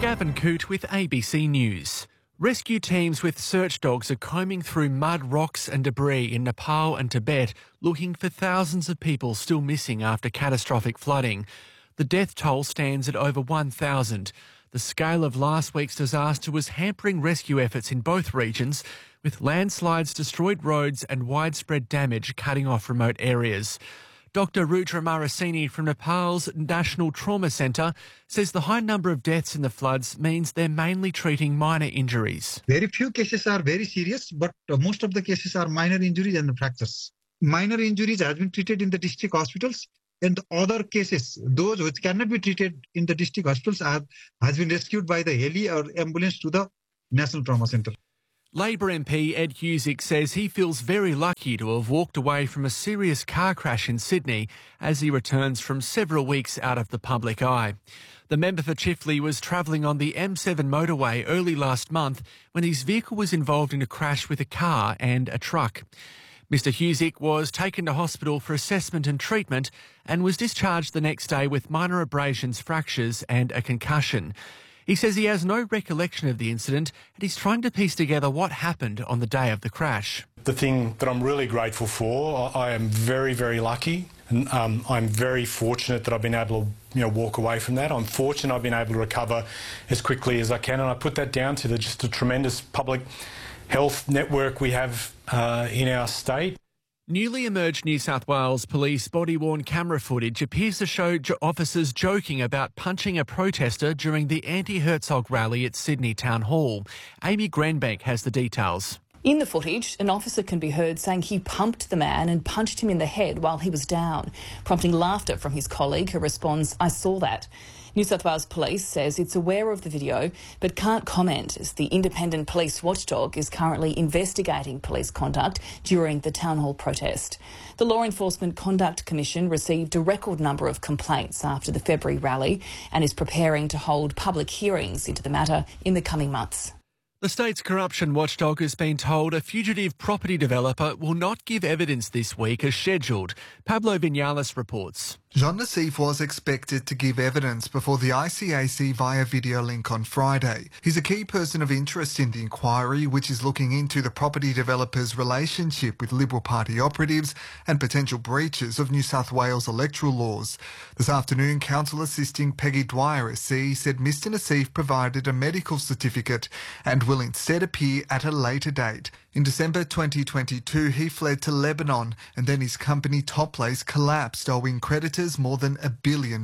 Gavin Coote with ABC News. Rescue teams with search dogs are combing through mud, rocks and debris in Nepal and Tibet, looking for thousands of people still missing after catastrophic flooding. The death toll stands at over 1,000. The scale of last week's disaster was hampering rescue efforts in both regions, with landslides, destroyed roads and widespread damage cutting off remote areas. Dr Rudra Marasini from Nepal's National Trauma Centre says the high number of deaths in the floods means they're mainly treating minor injuries. Very few cases are very serious, but most of the cases are minor injuries and fractures. Minor injuries have been treated in the district hospitals, and other cases, those which cannot be treated in the district hospitals, has been rescued by the heli or ambulance to the National Trauma Centre. Labor MP Ed Husic says he feels very lucky to have walked away from a serious car crash in Sydney as he returns from several weeks out of the public eye. The member for Chifley was travelling on the M7 motorway early last month when his vehicle was involved in a crash with a car and a truck. Mr Husic was taken to hospital for assessment and treatment and was discharged the next day with minor abrasions, fractures and a concussion. He says he has no recollection of the incident and he's trying to piece together what happened on the day of the crash. The thing that I'm really grateful for, I am very, very lucky, and I'm very fortunate that I've been able to walk away from that. I'm fortunate I've been able to recover as quickly as I can, and I put that down to just a tremendous public health network we have in our state. Newly emerged New South Wales Police body-worn camera footage appears to show officers joking about punching a protester during the anti-Herzog rally at Sydney Town Hall. Amy Granbank has the details. In the footage, an officer can be heard saying he pumped the man and punched him in the head while he was down, prompting laughter from his colleague who responds, "I saw that." New South Wales Police says it's aware of the video but can't comment as the independent police watchdog is currently investigating police conduct during the town hall protest. The Law Enforcement Conduct Commission received a record number of complaints after the February rally and is preparing to hold public hearings into the matter in the coming months. The state's corruption watchdog has been told a fugitive property developer will not give evidence this week as scheduled. Pablo Vinales reports. Jean Nassif was expected to give evidence before the ICAC via video link on Friday. He's a key person of interest in the inquiry, which is looking into the property developer's relationship with Liberal Party operatives and potential breaches of New South Wales electoral laws. This afternoon, Counsel Assisting Peggy Dwyer SC said Mr Nassif provided a medical certificate and will instead appear at a later date. In December 2022, he fled to Lebanon and then his company Toplace collapsed, owing creditors more than $1 billion.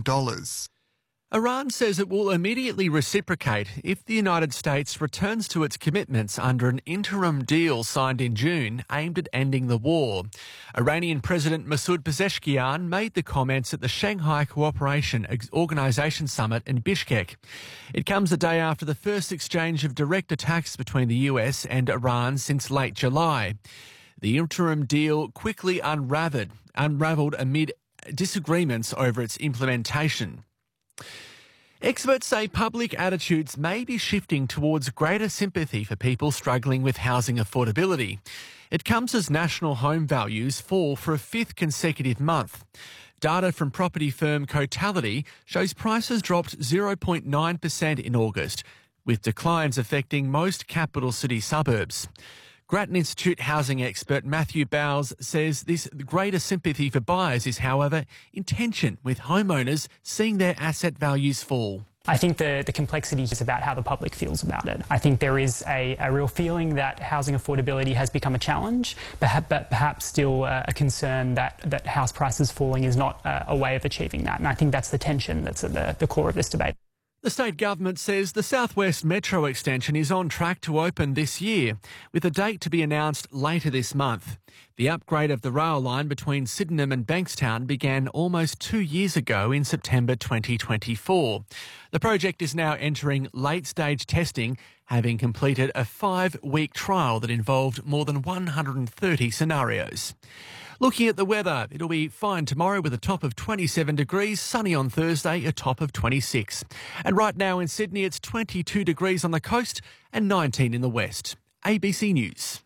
Iran says it will immediately reciprocate if the United States returns to its commitments under an interim deal signed in June aimed at ending the war. Iranian President Masoud Pezeshkian made the comments at the Shanghai Cooperation Organization Summit in Bishkek. It comes a day after the first exchange of direct attacks between the US and Iran since late July. The interim deal quickly unravelled amid disagreements over its implementation. Experts say public attitudes may be shifting towards greater sympathy for people struggling with housing affordability. It comes as national home values fall for a fifth consecutive month. Data from property firm Cotality shows prices dropped 0.9% in August, with declines affecting most capital city suburbs. Grattan Institute housing expert Matthew Bowles says this greater sympathy for buyers is, however, in tension with homeowners seeing their asset values fall. I think the complexity is about how the public feels about it. I think there is a real feeling that housing affordability has become a challenge, but perhaps still a concern that house prices falling is not a way of achieving that. And I think that's the tension that's at the core of this debate. The state government says the South West Metro extension is on track to open this year, with a date to be announced later this month. The upgrade of the rail line between Sydenham and Bankstown began almost 2 years ago in September 2024. The project is now entering late-stage testing, having completed a 5-week trial that involved more than 130 scenarios. Looking at the weather, it'll be fine tomorrow with a top of 27 degrees, sunny on Thursday, a top of 26. And right now in Sydney, it's 22 degrees on the coast and 19 in the west. ABC News.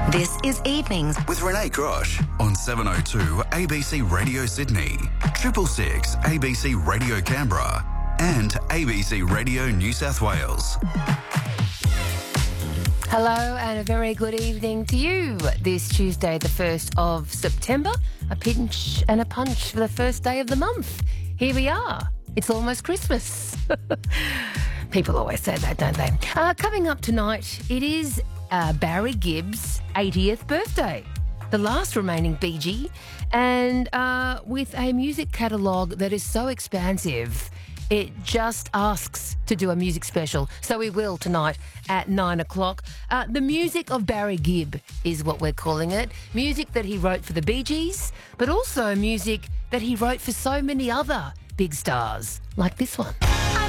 This is Evenings with Renee Grosh on 702 ABC Radio Sydney, 666 ABC Radio Canberra and ABC Radio New South Wales. Hello and a very good evening to you. This Tuesday, the 1st of September, a pinch and a punch for the first day of the month. Here we are. It's almost Christmas. People always say that, don't they? Coming up tonight, it is Barry Gibb's 80th birthday, the last remaining Bee Gee, and with a music catalogue that is so expansive, it just asks to do a music special. So we will tonight at 9 o'clock. The music of Barry Gibb is what we're calling it. Music that he wrote for the Bee Gees, but also music that he wrote for so many other big stars, like this one.